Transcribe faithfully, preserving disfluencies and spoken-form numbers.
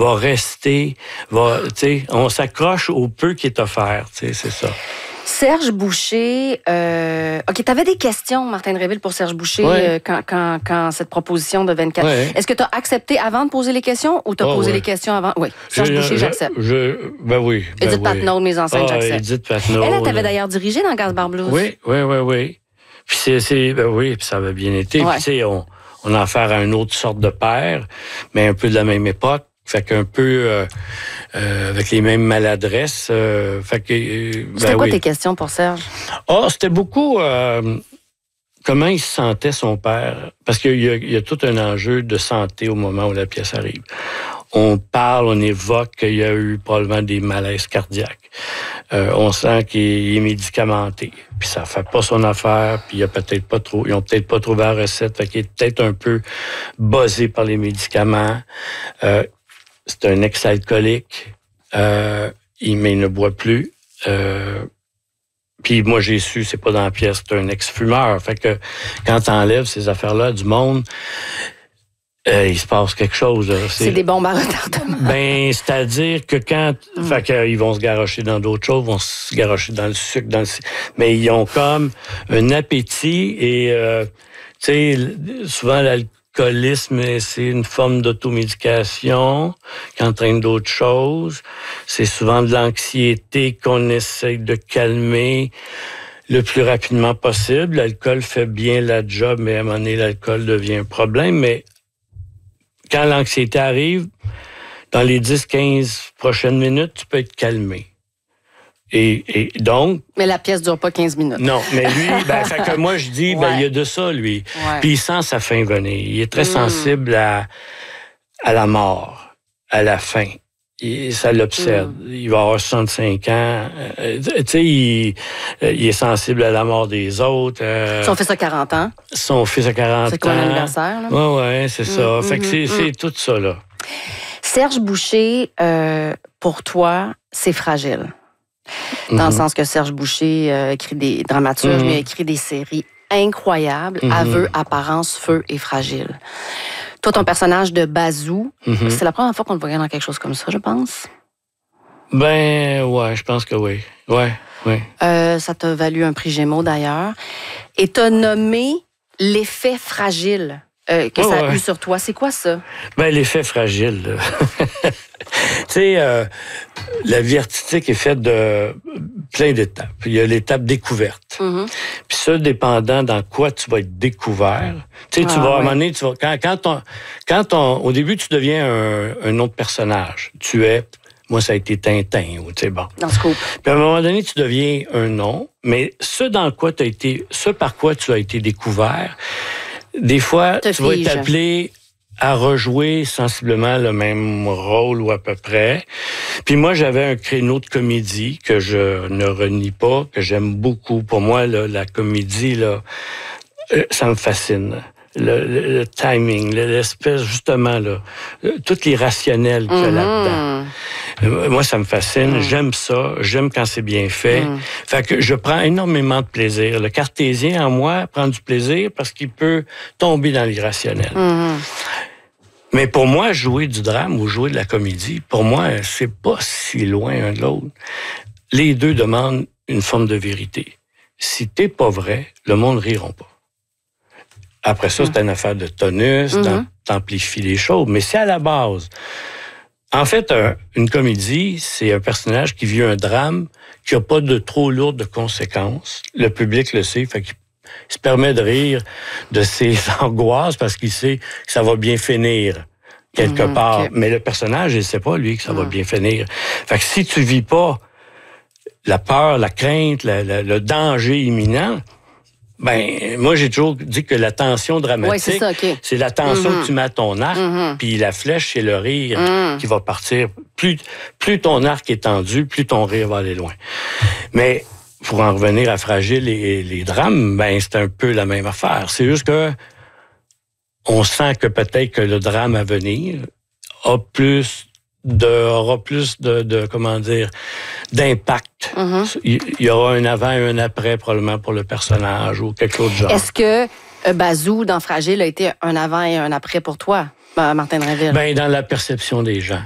va rester, va, tu sais, on s'accroche au peu qui est offert, tu sais, c'est ça. Serge Boucher, euh, OK, tu avais des questions, Martin Dréville, pour Serge Boucher, ouais. euh, quand, quand, quand cette proposition de vingt-quatre... Ouais. Est-ce que tu as accepté avant de poser les questions ou tu as oh, posé ouais. les questions avant? Oui, Serge je, Boucher, je, j'accepte. Je, ben oui. Ben Edith oui. Patnaud, mes enceintes, ah, j'accepte. Edith Patnaud. Elle, elle t'avait d'ailleurs dirigé dans Gaspard Blues. Oui, oui, oui, oui. Puis c'est, c'est ben oui, puis ça avait bien été. Ouais. Puis tu sais, on, on a affaire à une autre sorte de père, mais un peu de la même époque. Fait qu'un peu euh, euh, avec les mêmes maladresses. Euh, fait que, euh, ben c'était quoi oui. tes questions pour Serge? Ah, c'était beaucoup euh, comment il se sentait son père. Parce qu'il y a, il y a tout un enjeu de santé au moment où la pièce arrive. On parle, on évoque qu'il y a eu probablement des malaises cardiaques. Euh, on sent qu'il est médicamenté. Puis ça fait pas son affaire, puis il a peut-être pas trop, ils ont peut-être pas trouvé la recette, fait qu'il est peut-être un peu buzzé par les médicaments. Euh, c'est un ex-alcoolique, euh, il, mais il ne boit plus. Euh, puis moi, j'ai su, c'est pas dans la pièce, c'est un ex-fumeur. Fait que quand t'enlèves ces affaires-là du monde, Euh, il se passe quelque chose. Là. C'est, c'est des bombes à retardement. Ben, c'est-à-dire que quand... Mm. Fait qu'ils vont se garrocher dans d'autres choses, vont se garrocher dans le sucre, dans le... Mais ils ont comme un appétit et, euh, tu sais, souvent, l'alcoolisme, c'est une forme d'automédication qui entraîne d'autres choses. C'est souvent de l'anxiété qu'on essaye de calmer le plus rapidement possible. L'alcool fait bien la job, mais à un moment donné, l'alcool devient un problème, mais quand l'anxiété arrive, dans les dix quinze prochaines minutes, tu peux être calmé. Et, et donc... Mais la pièce dure pas quinze minutes. Non, mais lui, ben, fait que moi, je dis, ouais. ben, il y a de ça, lui. Ouais. Puis il sent sa fin venir. Il est très mmh. sensible à, à la mort, à la fin. Et ça l'obsède. Mmh. Il va avoir soixante-cinq ans. Euh, tu sais, il, il est sensible à la mort des autres. Euh, son fils a quarante ans. Son fils a quarante ans. C'est quoi l'anniversaire, là? Oui, oui, c'est mmh, ça. Mmh, fait que c'est, mmh. c'est tout ça, là. Serge Boucher, euh, pour toi, c'est fragile. Dans mmh. le sens que Serge Boucher euh, écrit des dramaturges, mmh. mais il a écrit des séries incroyables. Mmh. Aveux, apparence, feu et fragile. Toi, ton personnage de Bazou, mm-hmm. c'est la première fois qu'on te voyait dans quelque chose comme ça, je pense. Ben, ouais, je pense que oui. Ouais, ouais. Euh, ça t'a valu un prix Gémeaux, d'ailleurs. Et t'as nommé l'effet fragile euh, que oh, ça a ouais. eu sur toi. C'est quoi ça? Ben, l'effet fragile. Tu sais, euh, la vie artistique est faite de plein d'étapes. Il y a l'étape découverte. Mm-hmm. Puis ça, dépendant dans quoi tu vas être découvert. Tu sais, ah, tu vas, ouais. à un moment donné, tu vas, quand, quand, on, quand on, au début, tu deviens un, un autre personnage. Tu es, moi, ça a été Tintin, ou tu sais, bon. Dans ce coup. Puis à un moment donné, tu deviens un nom, mais ce dans quoi tu as été, ce par quoi tu as été découvert, des fois, Te tu fige. vas être appelé à rejouer sensiblement le même rôle ou à peu près. Puis moi, j'avais un créneau de comédie que je ne renie pas, que j'aime beaucoup. Pour moi, là, la comédie, là, ça me fascine. Le, le, le timing, l'espèce, justement, là, tout l'irrationnel qu'il y a mm-hmm. là-dedans. Euh, moi, ça me fascine. Mm. J'aime ça. J'aime quand c'est bien fait. Mm. Fait que je prends énormément de plaisir. Le cartésien, en moi, prend du plaisir parce qu'il peut tomber dans l'irrationnel. Mm. Mais pour moi, jouer du drame ou jouer de la comédie, pour moi, c'est pas si loin un de l'autre. Les deux demandent une forme de vérité. Si t'es pas vrai, le monde ne riront pas. Après ça, c'est une affaire de tonus, mm-hmm. d'amplifier les choses. Mais c'est à la base. En fait, un, une comédie, c'est un personnage qui vit un drame qui n'a pas de trop lourdes conséquences. Le public le sait, fait qu'il se permet de rire de ses angoisses parce qu'il sait que ça va bien finir quelque mm-hmm, part. Okay. Mais le personnage, il ne sait pas, lui, que ça mm. va bien finir. Fait que si tu vis pas la peur, la crainte, la, la, le danger imminent, ben, moi, j'ai toujours dit que la tension dramatique, ouais, c'est, ça, okay. c'est la tension mm-hmm. que tu mets à ton arc, mm-hmm. puis la flèche, c'est le rire mm. qui va partir. Plus, plus ton arc est tendu, plus ton rire va aller loin. Mais pour en revenir à Fragile et les drames, ben, c'est un peu la même affaire. C'est juste que on sent que peut-être que le drame à venir a plus de, aura plus de, de comment dire, d'impact. Mm-hmm. Il y aura un avant et un après, probablement, pour le personnage ou quelque chose de genre. Est-ce que euh, Bazou, dans Fragile, a été un avant et un après pour toi, Martin Dréville? Ben, dans la perception des gens.